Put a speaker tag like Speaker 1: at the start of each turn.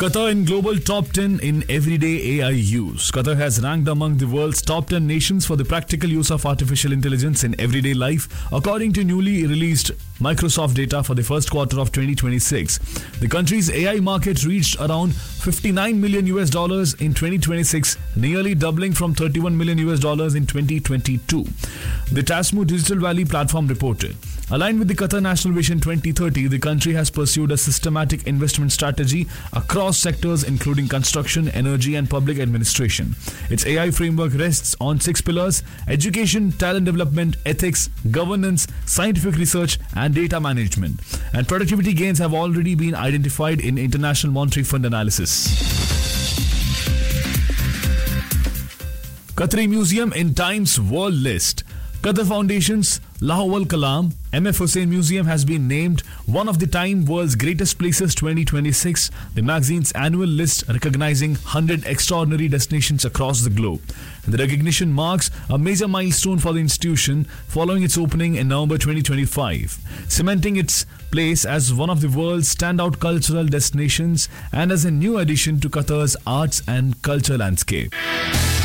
Speaker 1: Qatar in global top 10 in everyday AI use. Qatar has ranked among the world's top 10 nations for the practical use of artificial intelligence in everyday life, according to newly released Microsoft data for the first quarter of 2026. The country's AI market reached around 59 million US dollars in 2026, nearly doubling from 31 million US dollars in 2022. The Tasmu Digital Valley platform reported. Aligned with the Qatar National Vision 2030, the country has pursued a systematic investment strategy across sectors including construction, energy and public administration. Its AI framework rests on 6 pillars: education, talent development, ethics, governance, scientific research and data management. And productivity gains have already been identified in International Monetary Fund analysis. Qatari Museum in Times World List. Qatar Foundation's Lahowal Kalam MF Hussein Museum has been named one of the Time World's Greatest Places 2026, the magazine's annual list recognizing 100 extraordinary destinations across the globe. The recognition marks a major milestone for the institution following its opening in November 2025, cementing its place as one of the world's standout cultural destinations and as a new addition to Qatar's arts and culture landscape.